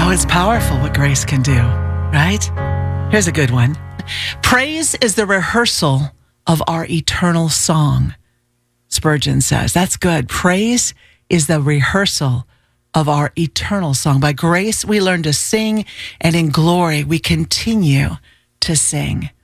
Oh, it's powerful what grace can do, right? Here's a good one. Praise is the rehearsal of our eternal song, Spurgeon says. That's good. Praise is the rehearsal of our eternal song. By grace, we learn to sing, and in glory, we continue to sing.